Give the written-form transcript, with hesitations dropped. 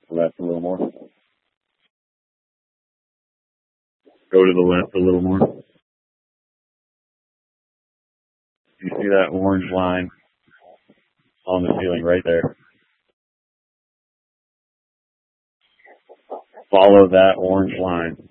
Left a little more. Go to the left a little more. You see that orange line on the ceiling right there? Follow that orange line.